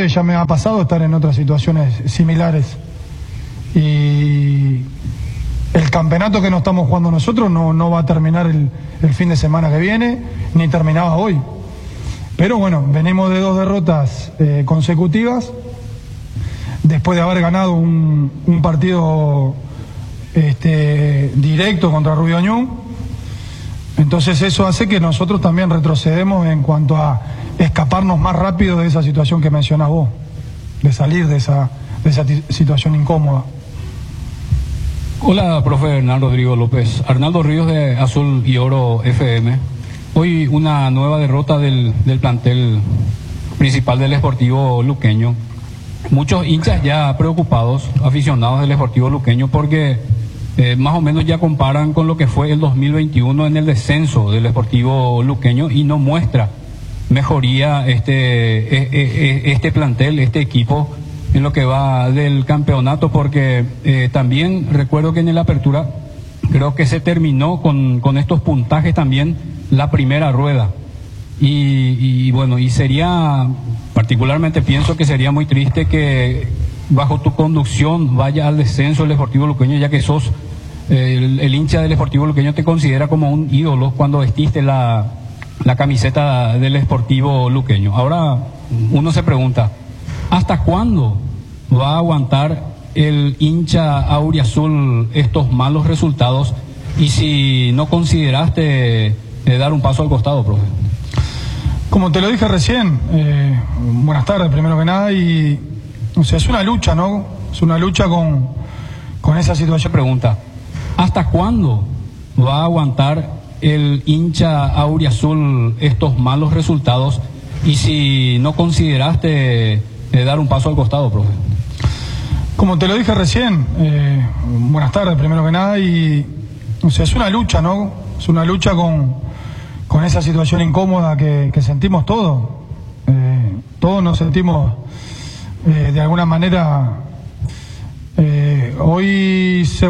ya me ha pasado estar en otras situaciones similares. Y el campeonato que no estamos jugando nosotros no va a terminar el fin de semana que viene, ni terminaba hoy. Pero bueno, venimos de 2 derrotas consecutivas, después de haber ganado un partido directo contra Rubio Ñu. Entonces eso hace que nosotros también retrocedemos en cuanto a escaparnos más rápido de esa situación que mencionás vos, de salir de esa situación incómoda. Hola, profe Hernán Rodrigo López. Arnaldo Ríos de Azul y Oro FM. Hoy una nueva derrota del plantel principal del Sportivo Luqueño. Muchos hinchas ya preocupados, aficionados del Sportivo Luqueño, porque más o menos ya comparan con lo que fue el 2021 en el descenso del Sportivo Luqueño y no muestra mejoría este plantel, este equipo en lo que va del campeonato, porque también recuerdo que en la apertura creo que se terminó con estos puntajes también la primera rueda y bueno, y sería, particularmente pienso que sería muy triste que bajo tu conducción vaya al descenso el Sportivo Luqueño, ya que sos el hincha del Sportivo Luqueño te considera como un ídolo cuando vestiste la camiseta del Sportivo Luqueño. Ahora uno se pregunta, ¿hasta cuándo va a aguantar el hincha auriazul estos malos resultados? Y si no consideraste dar un paso al costado, profe. Como te lo dije recién, buenas tardes primero que nada, y o sea, es una lucha, ¿no? Es una lucha con esa situación. Pregunta, ¿hasta cuándo va a aguantar el hincha auriazul estos malos resultados? Y si no consideraste dar un paso al costado, profe. Como te lo dije recién, buenas tardes primero que nada, y o sea, es una lucha, ¿no? Es una lucha con esa situación incómoda que sentimos todos. Todos nos sentimos de alguna manera hoy se